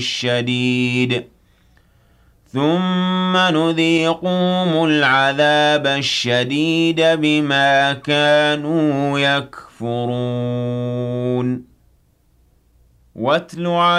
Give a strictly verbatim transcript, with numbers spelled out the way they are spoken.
الشديد ثم نذيقهم العذاب الشديد بما كانوا يكفرون واتل